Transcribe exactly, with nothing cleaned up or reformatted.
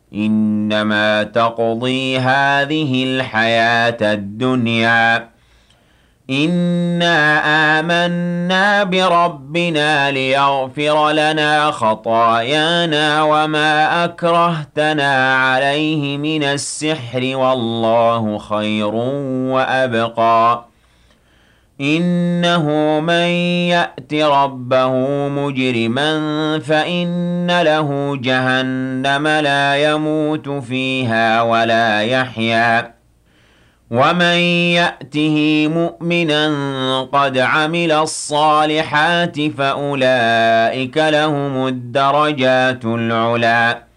إنما تقضي هذه الحياة الدنيا إنا آمنا بربنا ليغفر لنا خطايانا وما أكرهتنا عليه من السحر والله خير وأبقى إنه من يأت ربه مجرما فإن له جهنم لا يموت فيها ولا يحيا ومن يأته مؤمنا قد عمل الصالحات فأولئك لهم الدرجات العلى